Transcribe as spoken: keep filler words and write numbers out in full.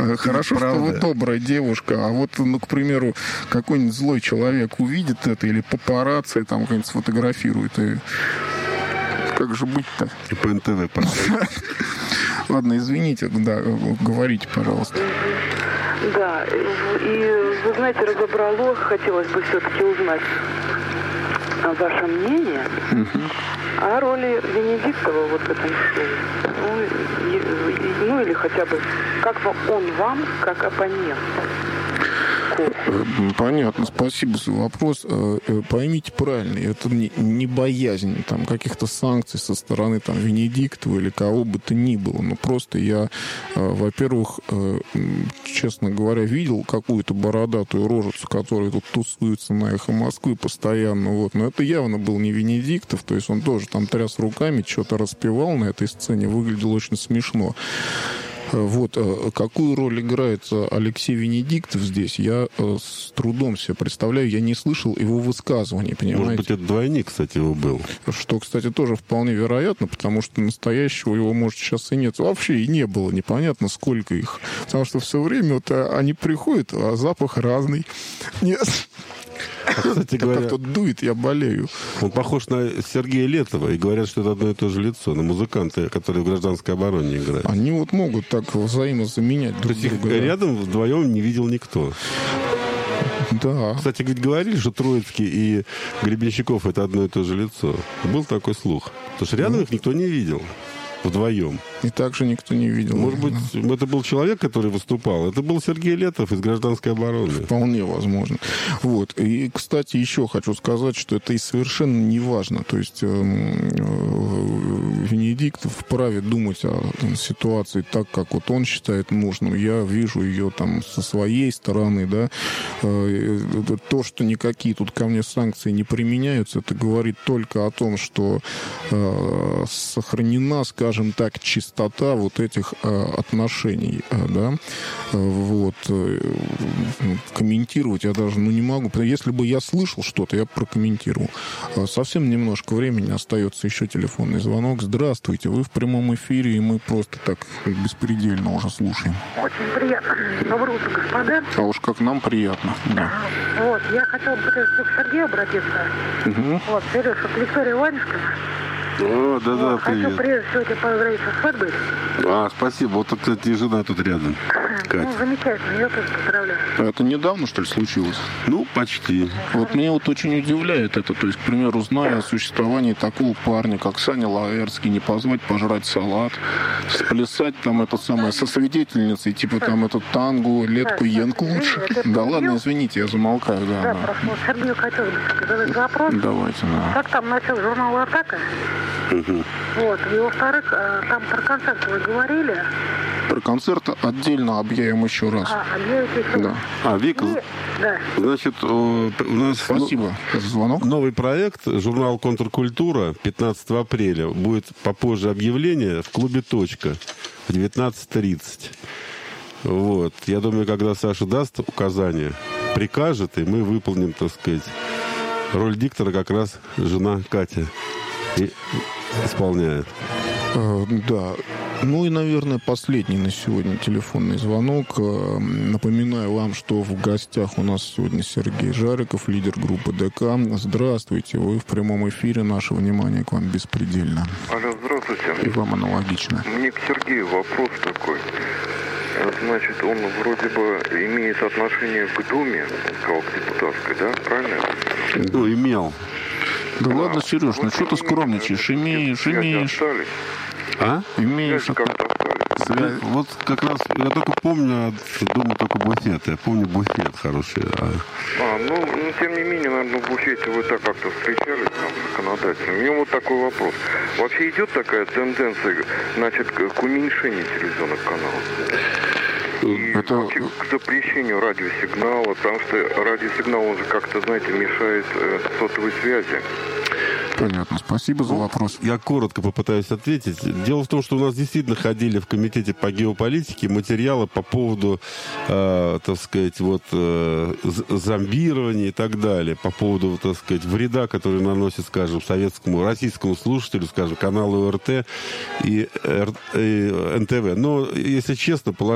Хорошо, что вы добрая девушка, а вот, ну, к примеру, какой-нибудь злой человек увидит это или папарацци там как-нибудь сфотографирует, и как же быть-то? И по эн тэ вэ поставить. Ладно, извините, да, говорите, пожалуйста. Да, и, вы знаете, разобрало, хотелось бы все-таки узнать ваше мнение Угу. о роли Венедиктова вот в этом шоу. Ну, и, ну или хотя бы, как он вам, как оппонент? Понятно, спасибо за вопрос. Поймите правильно, это не, не боязнь там, каких-то санкций со стороны там, Венедиктова или кого бы то ни было. Но просто я, во-первых, честно говоря, видел какую-то бородатую рожицу, которая тут тусуется на «Эхо Москвы» постоянно. Вот. Но это явно был не Венедиктов, то есть он тоже там тряс руками, что-то распевал на этой сцене, выглядело очень смешно. Вот. Какую роль играет Алексей Венедиктов здесь, я с трудом себе представляю. Я не слышал его высказываний, понимаете? Может быть, это двойник, кстати, его был. Что, кстати, тоже вполне вероятно, потому что настоящего его, может, сейчас и нет. Вообще и не было. Непонятно, сколько их. Потому что все время вот они приходят, а запах разный. Нет. А, кстати говоря, как тут дует, я болею. Он похож на Сергея Летова, и говорят, что это одно и то же лицо, на музыканта, который в гражданской обороне играет. Они вот могут так взаимозаменять друг друга. То есть их рядом вдвоем не видел никто. Да. Кстати, ведь говорили, что Троицкий и Гребенщиков — это одно и то же лицо. Был такой слух. Потому что рядом их никто не видел. Вдвоем. И также никто не видел. Может быть, это был человек, который выступал. Это был Сергей Летов из гражданской обороны. Вполне возможно. Вот. И, кстати, еще хочу сказать, что это и совершенно не важно. То есть э, э, Венедиктов вправе думать о там, ситуации так, как вот он считает нужным. Я вижу ее там со своей стороны, да. Э, то, что никакие тут ко мне санкции не применяются, это говорит только о том, что э, сохранена, скажем так, чистота вот этих э, отношений, э, да, э, вот, э, комментировать я даже, ну, не могу, если бы я слышал что-то, я прокомментировал. Э, совсем немножко времени, остается еще телефонный звонок. Здравствуйте, вы в прямом эфире, и мы просто так беспредельно уже слушаем. Очень приятно. Доброе утро, господа. А уж как нам приятно, да. Вот, я хотела бы к Сергею обратиться. Угу. Вот, Сереж, это Виктория Ванюшкина. О, да-да, вот, привет. Хочу прежде всего тебя поздравить со свадьбой. А, спасибо. Вот, кстати, жена тут рядом. Катя. Ну, замечательно, я тоже поздравляю. Это недавно, что ли, случилось? Ну, почти. Вот меня вот очень удивляет это. То есть, к примеру, зная о существовании такого парня, как Саня Лаэрский, не позвать пожрать салат, сплясать там это самое со свидетельницей, типа там эту тангу, летку, енку лучше. Да ладно, извините, я замолкаю, да. Да, да. просто Сергею хотелось бы задать вопрос. Давайте, да. Как там насчет журнала «Атака»? Угу. Вот, и во-вторых, там про концерт вы говорили. Про концерт отдельно объявим еще раз. А, объявите еще Да. раз. А, Вика, И- да. значит, у нас... Спасибо за звонок. Новый проект, журнал «Контркультура», пятнадцатого апреля. Будет попозже объявление в клубе «Точка» в девятнадцать тридцать. Вот. Я думаю, когда Саша даст указания, прикажет, и мы выполним, так сказать, роль диктора как раз жена Катя и исполняет. Э, да. Ну и, наверное, последний на сегодня телефонный звонок. Э, Напоминаю вам, что в гостях у нас сегодня Сергей Жариков, лидер группы ДК. Здравствуйте, вы в прямом эфире. Наше внимание к вам беспредельно. Алло, здравствуйте. И вам аналогично. Мне к Сергею вопрос такой. Значит, он вроде бы имеет отношение к Думе, как к депутатской, да? Правильно? Ну, имел. Да ладно, Сереж, ну что ты скромничаешь? Имеешь, Связи имеешь. остались? А? Имеешь. Связи как-то остались? Связь- Вот как раз, я только помню, от дома только буфет. Я помню буфет хороший. А А, ну, ну, тем не менее, наверное, в буфете вы так как-то встречались там с законодателем. У меня вот такой вопрос. Вообще идет такая тенденция, значит, к, к уменьшению телевизионных каналов? И Это- вообще к запрещению радиосигнала, потому что радиосигнал, он же как-то, знаете, мешает э, сотовой связи. Понятно. Спасибо за вопрос. Я коротко попытаюсь ответить. Дело в том, что у нас действительно ходили в комитете по геополитике материалы по поводу, э, так сказать, вот э, зомбирования и так далее, по поводу, так сказать, вреда, который наносит, скажем, советскому, российскому слушателю, скажем, каналу ОРТ и, и эн тэ вэ. Но, если честно,